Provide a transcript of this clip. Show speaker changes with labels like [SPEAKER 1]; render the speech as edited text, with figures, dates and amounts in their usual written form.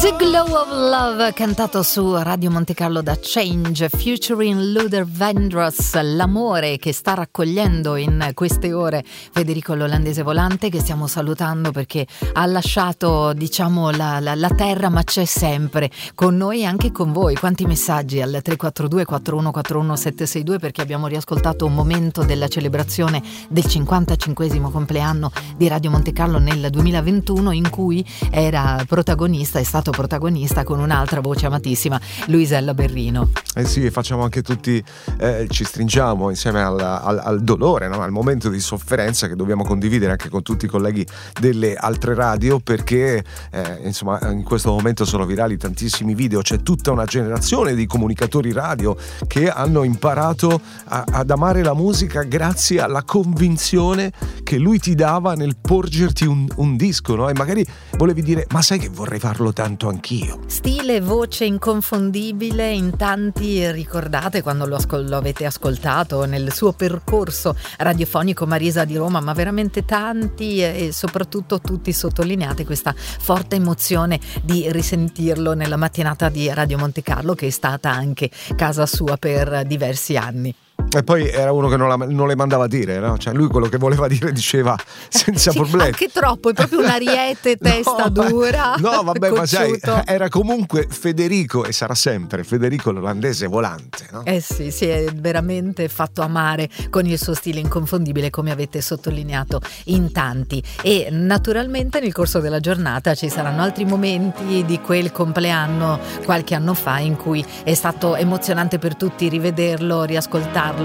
[SPEAKER 1] The Glow of Love, cantato su Radio Monte Carlo da Change, featuring Luther Vandross, l'amore che sta raccogliendo in queste ore Federico l'Olandese Volante, che stiamo salutando perché ha lasciato, diciamo, la terra, ma c'è sempre con noi e anche con voi. Quanti messaggi al 342 4141 762, perché abbiamo riascoltato un momento della celebrazione del 55esimo compleanno di Radio Monte Carlo nel 2021, in cui è stato protagonista con un'altra voce amatissima, Luisella Berrino.
[SPEAKER 2] Sì, facciamo anche tutti, ci stringiamo insieme al dolore, no? Al momento di sofferenza che dobbiamo condividere anche con tutti i colleghi delle altre radio, perché insomma in questo momento sono virali tantissimi video. C'è tutta una generazione di comunicatori radio che hanno imparato ad amare la musica grazie alla convinzione che lui ti dava nel porgerti un disco, no? E magari volevi dire: ma sai che vorrei farlo tanto anch'io.
[SPEAKER 1] Stile, voce inconfondibile, in tanti ricordate quando lo avete ascoltato nel suo percorso radiofonico, Marisa di Roma, ma veramente tanti, e soprattutto tutti sottolineate questa forte emozione di risentirlo nella mattinata di Radio Monte Carlo, che è stata anche casa sua per diversi anni.
[SPEAKER 2] E poi era uno che non le mandava dire, no? Cioè lui quello che voleva dire diceva senza problemi.
[SPEAKER 1] Anche troppo, è proprio un ariete, testa dura.
[SPEAKER 2] No, vabbè,
[SPEAKER 1] cocciuto.
[SPEAKER 2] Ma sai, era comunque Federico, e sarà sempre Federico l'Olandese Volante, no?
[SPEAKER 1] Sì, si è veramente fatto amare con il suo stile inconfondibile, come avete sottolineato in tanti. E naturalmente nel corso della giornata ci saranno altri momenti di quel compleanno qualche anno fa in cui è stato emozionante per tutti rivederlo, riascoltarlo